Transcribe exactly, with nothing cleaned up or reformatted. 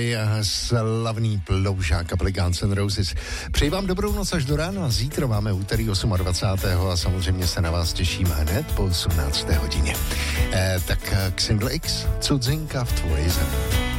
Slavný ploužák kapely Guns N' Roses. Přeji vám dobrou noc až do rána. Zítra máme úterý dvacátého osmého a samozřejmě se na vás těším hned po osmnácté hodině. Eh, tak k Single X, Cudzinka v tvoji zemi.